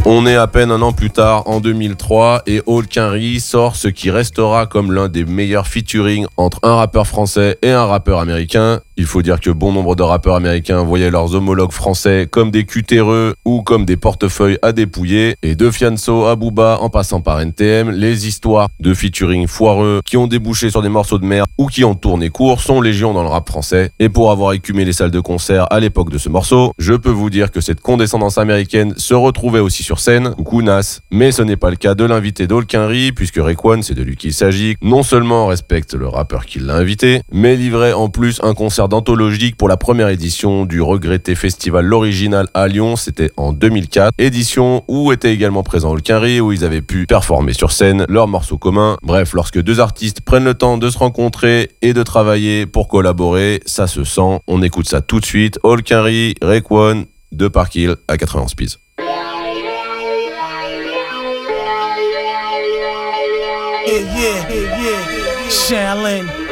On est à peine un an plus tard, en 2003, et Hulk Henry sort ce qui restera comme l'un des meilleurs featuring entre un rappeur français et un rappeur américain. Il faut dire que bon nombre de rappeurs américains voyaient leurs homologues français comme des cutéreux ou comme des portefeuilles à dépouiller. Et de Fianso à Booba en passant par NTM, les histoires de featuring foireux qui ont débouché sur des morceaux de merde ou qui ont tourné court sont légion dans le rap français. Et pour avoir écumé les salles de concert à l'époque de ce morceau, je peux vous dire que cette condescendance américaine se retrouvait aussi sur scène. Coucou Nas. Mais ce n'est pas le cas de l'invité d'Hulk Henry, puisque Raekwon, c'est de lui qu'il s'agit, non seulement respecte le rappeur qui l'a invité, mais livrait en plus un concert d'anthologie pour la première édition du regretté festival L'Original à Lyon, c'était en 2004, édition où était également présent Hulk Henry, où ils avaient pu performer sur scène leurs morceaux communs. Bref, lorsque deux artistes prennent le temps de se rencontrer et de travailler pour collaborer, ça se sent. On écoute ça tout de suite. Hulk Henry, Raekwon, de Park Hill à 91 Piz. Yeah, Shaolin.